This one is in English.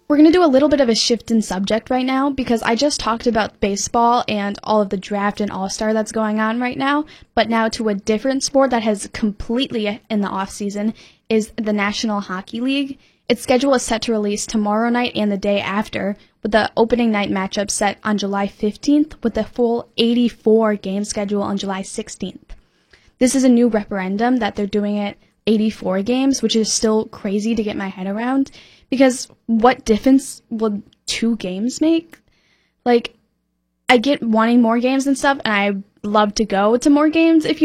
We're going to do a little bit of a shift in subject right now because I just talked about baseball and all of the draft and all-star that's going on right now, but now to a different sport that has completely in the off-season is the National Hockey League. Its schedule is set to release tomorrow night and the day after, with the opening night matchup set on July 15th with the full 84-game schedule on July 16th. This is a new referendum that they're doing it 84 games, which is still crazy to get my head around. Because what difference will 2 games make? Like, I get wanting more games and stuff, and I love to go to more games, if you